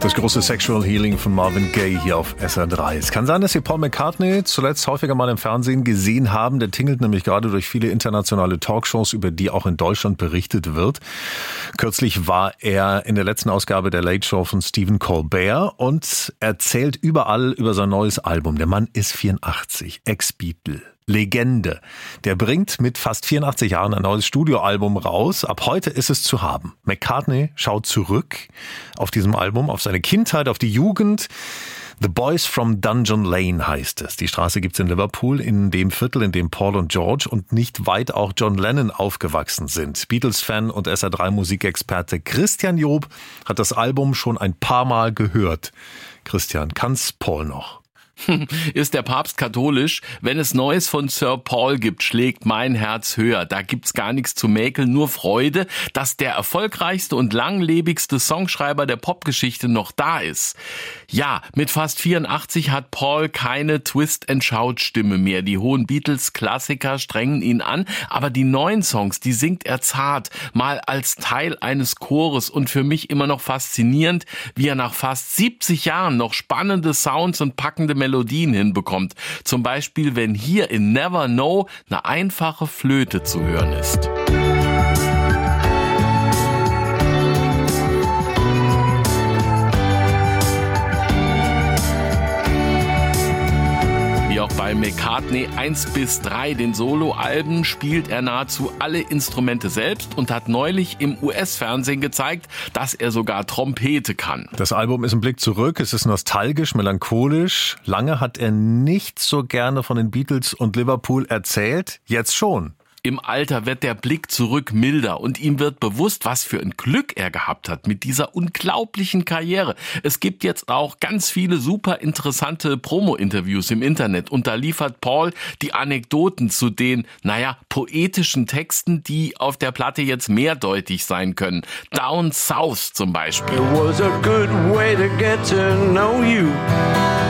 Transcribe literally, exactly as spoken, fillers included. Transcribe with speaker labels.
Speaker 1: Das große Sexual Healing von Marvin Gaye hier auf S R drei. Es kann sein, dass Sie Paul McCartney zuletzt häufiger mal im Fernsehen gesehen haben. Der tingelt nämlich gerade durch viele internationale Talkshows, über die auch in Deutschland berichtet wird. Kürzlich war er in der letzten Ausgabe der Late Show von Stephen Colbert und erzählt überall über sein neues Album. Der Mann ist vierundachtzig, Ex-Beatle. Legende. Der bringt mit fast vierundachtzig Jahren ein neues Studioalbum raus. Ab heute ist es zu haben. McCartney schaut zurück auf diesem Album, auf seine Kindheit, auf die Jugend. The Boys from Dungeon Lane heißt es. Die Straße gibt's in Liverpool, in dem Viertel, in dem Paul und George und nicht weit auch John Lennon aufgewachsen sind. Beatles-Fan und S R drei Musikexperte Christian Job hat das Album schon ein paar Mal gehört. Christian, kann's Paul noch?
Speaker 2: Ist der Papst katholisch? Wenn es Neues von Sir Paul gibt, schlägt mein Herz höher. Da gibt's gar nichts zu mäkeln, nur Freude, dass der erfolgreichste und langlebigste Songschreiber der Popgeschichte noch da ist. Ja, mit fast vierundachtzig hat Paul keine Twist-and-Shout-Stimme mehr. Die hohen Beatles-Klassiker strengen ihn an, aber die neuen Songs, die singt er zart, mal als Teil eines Chores und für mich immer noch faszinierend, wie er nach fast siebzig Jahren noch spannende Sounds und packende Melodien hinbekommt. Zum Beispiel, wenn hier in Never Know eine einfache Flöte zu hören ist. Wie auch bei McCartney eins bis drei, den Soloalben, spielt er nahezu alle Instrumente selbst und hat neulich im U S-Fernsehen gezeigt, dass er sogar Trompete kann.
Speaker 1: Das Album ist ein Blick zurück, es ist nostalgisch, melancholisch. Lange hat er nicht so gerne von den Beatles und Liverpool erzählt, jetzt schon.
Speaker 2: Im Alter wird der Blick zurück milder und ihm wird bewusst, was für ein Glück er gehabt hat mit dieser unglaublichen Karriere. Es gibt jetzt auch ganz viele super interessante Promo-Interviews im Internet und da liefert Paul die Anekdoten zu den, naja, poetischen Texten, die auf der Platte jetzt mehrdeutig sein können. Down South zum Beispiel.
Speaker 3: It was a good way to get to know you.